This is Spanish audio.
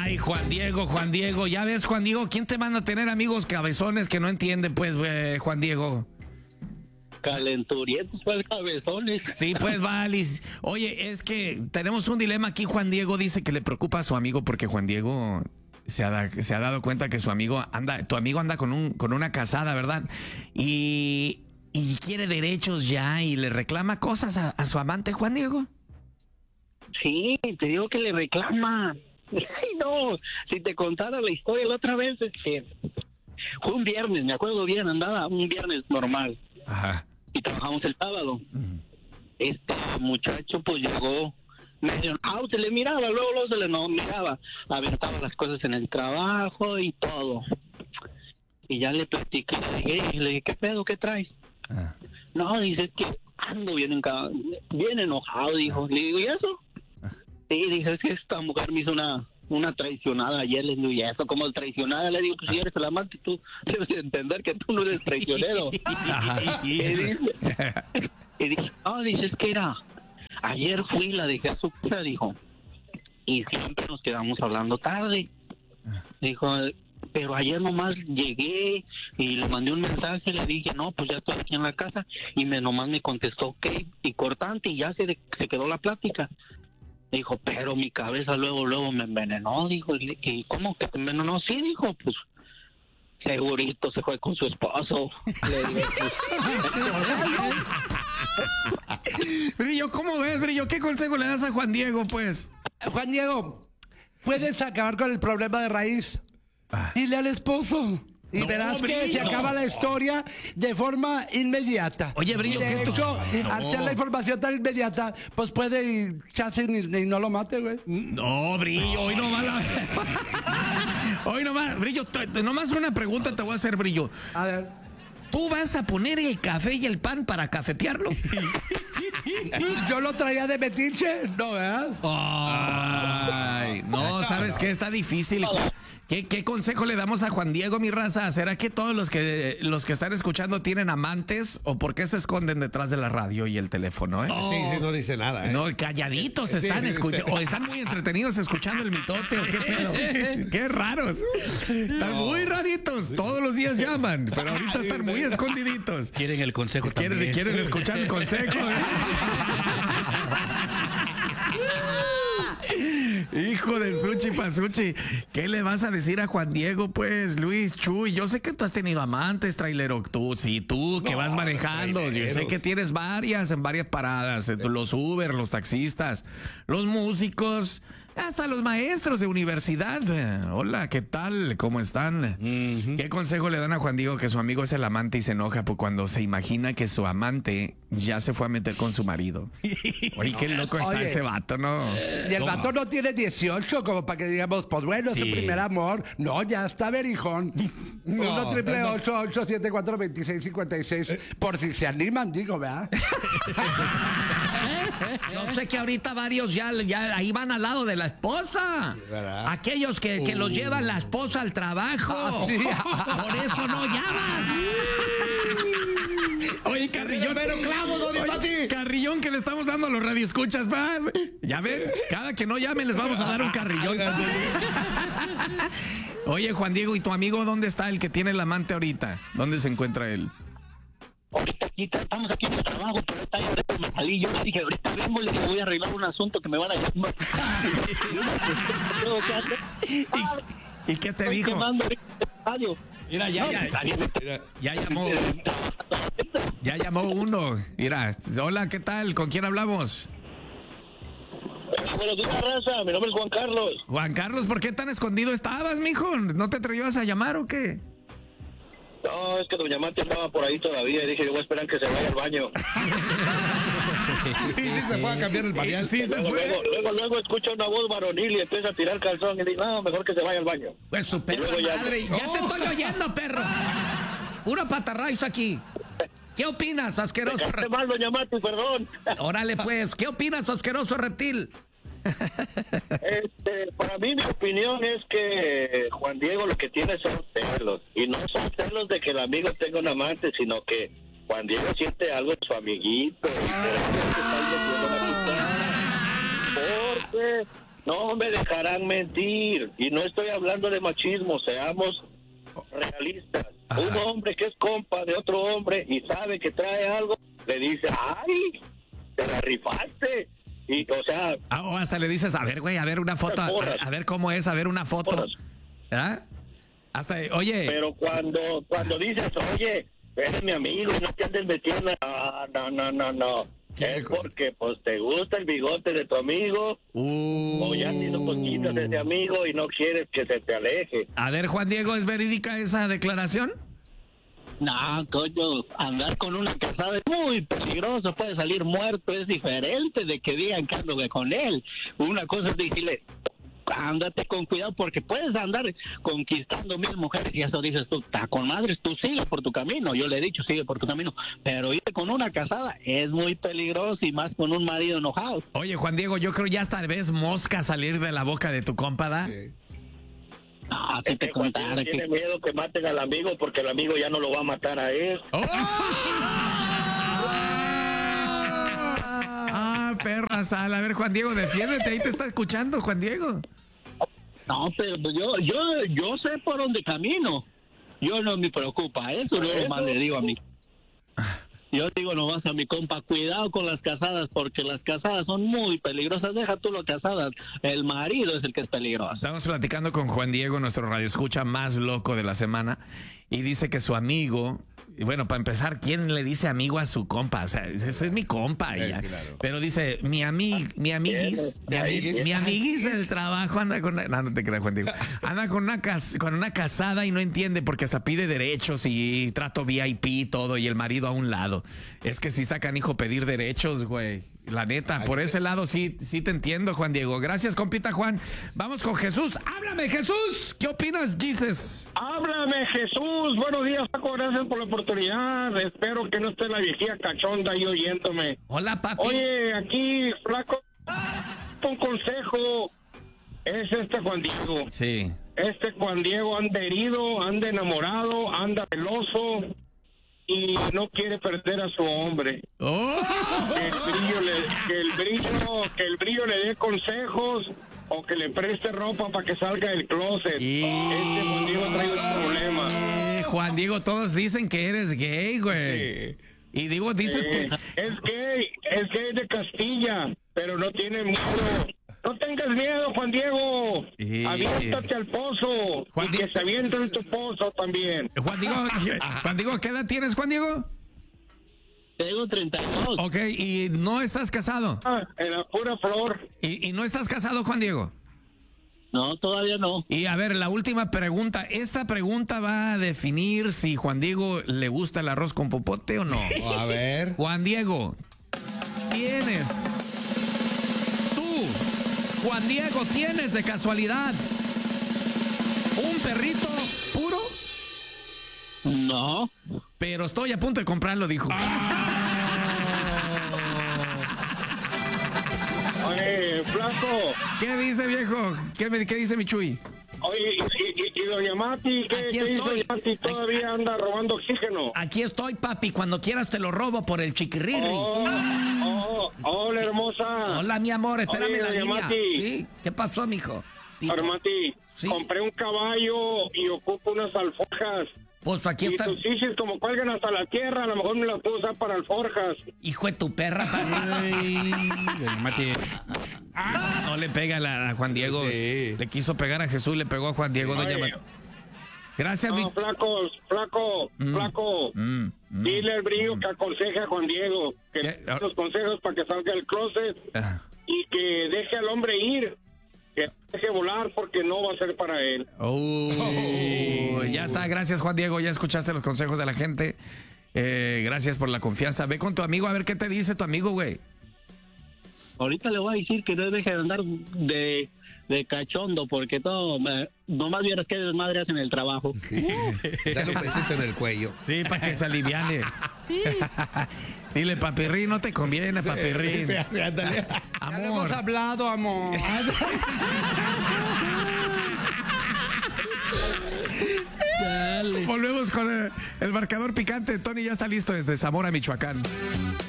Ay, Juan Diego, ya ves, Juan Diego, ¿quién te manda a tener amigos cabezones que no entienden, pues, Juan Diego? Calenturientos, pues, cabezones. Sí, pues, Valis. Oye, es que tenemos un dilema aquí. Juan Diego dice que le preocupa a su amigo porque Juan Diego se ha dado cuenta que tu amigo anda con una casada, ¿verdad? Y quiere derechos ya y le reclama cosas a su amante, Juan Diego. Sí, te digo que le reclama. No, si te contara la historia la otra vez, es que fue un viernes, me acuerdo bien, andaba un viernes normal. Ajá. Y trabajamos el sábado. Este muchacho pues llegó medio se le miraba, luego se le no miraba, aventaba las cosas en el trabajo y todo. Y ya le platiqué, le dije, ¿qué pedo, qué traes? No, dice que ando bien enojado, dijo. Le digo, ¿y eso? Sí, dije, es que esta mujer me hizo una traicionada ayer. Le digo, ¿y eso como traicionada? Le digo, pues si eres el amante, tú debes entender que tú no eres traicionero. Y dije, no, dices que ayer fui, la dejé a su casa, dijo, y siempre nos quedamos hablando tarde. Dijo, pero ayer nomás llegué y le mandé un mensaje, le dije, no, pues ya estoy aquí en la casa, y nomás me contestó, ok, y cortante, y ya se quedó la plática. Dijo, pero mi cabeza luego me envenenó, dijo, ¿y cómo que te envenenó? Sí, dijo, pues segurito se fue con su esposo. Le digo, Brillo, ¿cómo ves, Brillo? ¿Qué consejo le das a Juan Diego, pues? Juan Diego, puedes acabar con el problema de raíz. Dile al esposo. Y verás que se acaba la historia de forma inmediata. Oye, Brillo, de hecho, al ser la información tan inmediata, pues puede echarse y no lo mate, güey. No, Brillo, hoy nomás hoy nomás, Brillo, nomás una pregunta te voy a hacer, Brillo. A ver. ¿Tú vas a poner el café y el pan para cafetearlo? Yo lo traía de metiche, ¿no, verdad? Ay, no, ¿sabes qué? Está difícil. ¿Qué consejo le damos a Juan Diego, mi raza? ¿Será que todos los que están escuchando tienen amantes? ¿O por qué se esconden detrás de la radio y el teléfono, Sí, no dice nada, No, calladitos están escuchando. O están muy entretenidos escuchando el mitote, o qué pedo. Qué raros. Están muy raritos. Todos los días llaman, pero ahorita están muy escondiditos. Quieren el consejo también. Quieren escuchar el consejo, Hijo de Suchi Pasuchi, ¿qué le vas a decir a Juan Diego, pues, Luis, Chuy? Yo sé que tú has tenido amantes, trailero, tú que vas manejando, yo sé que tienes en varias paradas, los Uber, los taxistas, los músicos, hasta los maestros de universidad. Hola, ¿qué tal? ¿Cómo están? ¿Qué consejo le dan a Juan Diego que su amigo es el amante y se enoja cuando se imagina que su amante ya se fue a meter con su marido? Oye, qué loco está ese vato, ¿no? Y el vato no tiene 18, como para que digamos, pues bueno, Sí. su primer amor. No, ya está berijón. 1-888-874-2656. Por si se animan, digo, ¿verdad? Yo sé que ahorita varios ya ahí van al lado de la esposa. ¿Verdad? Aquellos que los llevan la esposa al trabajo. Sí. Por eso no llaman. Oye, Carrillón. Pero clavo, don Ipati. Carrillón que le estamos dando a los radioescuchas, va. Ya ven, cada que no llamen les vamos a dar un carrillón. Oye, Juan Diego, ¿y tu amigo dónde está, el que tiene el amante ahorita? ¿Dónde se encuentra él? ahorita aquí estamos aquí en el trabajo, pero está yo me salí, yo le dije, ahorita vengo, le dije, voy a arreglar un asunto que me van a llamar. ¿Y qué te dijo? Mira, ya llamó uno. Mira, hola, ¿qué tal? ¿Con quién hablamos? Buenos días, raza. Mi nombre es Juan Carlos. Juan Carlos, ¿por qué tan escondido estabas, mijo? ¿No te atrevías a llamar o qué? No, es que doña Mati andaba por ahí todavía y dije, yo voy a esperar que se vaya al baño. Y sí se fue a cambiar el pañal. Sí, se fue. Luego escucha una voz varonil y empieza a tirar calzón y dice, no, mejor que se vaya al baño. Pues su perra madre, ya te estoy oyendo, perro. Puro patarraiz aquí. ¿Qué opinas, asqueroso reptil? Mal, doña Mati, perdón. Órale, pues, ¿qué opinas, asqueroso reptil? Para mí, mi opinión es que Juan Diego lo que tiene son celos. Y no son celos de que el amigo tenga un amante, sino que Juan Diego siente algo en su amiguito. Y por eso se está metiendo la mitad. Porque no me dejarán mentir. Y no estoy hablando de machismo, seamos realistas. Ajá. Un hombre que es compa de otro hombre y sabe que trae algo, le dice, ay, te la rifaste. Y, o sea... O hasta le dices, a ver, güey, a ver una foto, a ver cómo es, a ver una foto. ¿Ah? Hasta, oye... Pero cuando dices, oye, eres mi amigo y no te andes metiendo... No. Es porque pues te gusta el bigote de tu amigo o ya has sido cosquitas de ese amigo y no quieres que se te aleje. A ver, Juan Diego, ¿es verídica esa declaración? No, coño, andar con una casada es muy peligroso, puede salir muerto, es diferente de que digan que ando con él. Una cosa es decirle, ándate con cuidado porque puedes andar conquistando 1000 mujeres y eso dices tú, está con madres, tú sigue por tu camino. Yo le he dicho, sigue por tu camino, pero irte con una casada es muy peligroso y más con un marido enojado. Oye, Juan Diego, yo creo ya hasta ves mosca salir de la boca de tu compa, ¿da? Sí. Ah, que te contara que... Tiene miedo que maten al amigo porque el amigo ya no lo va a matar a él. ¡Oh! Perra sal. A ver, Juan Diego, defiéndete, ahí te está escuchando, Juan Diego. No, pero yo sé por dónde camino. Yo no me preocupa, eso no lo más le digo a mí. Yo digo nomás a mi compa, cuidado con las casadas, porque las casadas son muy peligrosas. Deja tú las casadas, el marido es el que es peligroso. Estamos platicando con Juan Diego, nuestro radioescucha más loco de la semana, y dice que su amigo... Y bueno, para empezar, ¿quién le dice amigo a su compa? O sea, ese es mi compa. Ya. Claro. Pero dice, mi amiguis del trabajo anda con... No te creas, Juan Diego. Anda con una casada y no entiende porque hasta pide derechos y trato VIP y todo y el marido a un lado. Es que sí está canijo pedir derechos, güey. La neta, por ese lado sí te entiendo, Juan Diego. Gracias, compita Juan. Vamos con Jesús. ¡Háblame, Jesús! ¿Qué opinas, Jesus? Háblame, Jesús. Buenos días, Paco. Gracias por la oportunidad. Espero que no esté la viejilla cachonda ahí oyéndome. Hola, papi. Oye, aquí, flaco, un consejo. Es Juan Diego. Sí. Juan Diego anda herido, anda enamorado, anda celoso y no quiere perder a su hombre. ¡Oh! Que el brillo le dé consejos o que le preste ropa para que salga del closet. Juan Diego trae un problema. Juan Diego, todos dicen que eres gay, güey. Sí. Y digo, dices que... Es gay de Castilla, pero no tiene miedo. No tengas miedo, Juan Diego. Aviéntate al pozo. Que se avienten en tu pozo también. Juan Diego, ¿qué edad tienes, Juan Diego? Tengo 32. Ok, ¿y no estás casado? En la pura flor. ¿Y no estás casado, Juan Diego? No, todavía no. Y a ver, la última pregunta. Esta pregunta va a definir si Juan Diego le gusta el arroz con popote o no. A ver. Juan Diego, Juan Diego, ¿tienes de casualidad un perrito puro? No. Pero estoy a punto de comprarlo, dijo. Oye, flaco. ¿Qué dice, viejo? ¿Qué dice mi Chuy? Oye, y doña Mati, ¿qué dice doña Mati? ¿Todavía anda robando oxígeno? Aquí estoy, papi. Cuando quieras te lo robo por el chiquirrirri. Hola, hermosa. Hola, mi amor. Espérame. Oye, la doña línea. Mati. ¿Sí? ¿Qué pasó, mijo? Doña Mati, sí. Compré un caballo y ocupo unas alforjas. Pues aquí está. Y tus hijos como cuelgan hasta la tierra, a lo mejor me las puedo usar para alforjas. Hijo de tu perra, papi. Mati. No le pega a Juan Diego. Sí. Le quiso pegar a Jesús, le pegó a Juan Diego. Doña Mati. Gracias, no, flaco. Dile al brillo que aconseje a Juan Diego. Que los consejos para que salga del closet. Y que deje al hombre ir. Que deje volar porque no va a ser para él. Ya está, gracias Juan Diego, ya escuchaste los consejos de la gente. Gracias por la confianza. Ve con tu amigo a ver qué te dice tu amigo, güey. Ahorita le voy a decir que no deje de andar de cachondo porque nomás vieras qué desmadre hacen en el trabajo. Dale un besito en el cuello. Sí, para que se aliviane. Sí. Dile, papirrín, no te conviene, papirrín. Sí, amor. Ya hemos hablado, amor. Volvemos con el marcador picante. Tony ya está listo desde Zamora, Michoacán.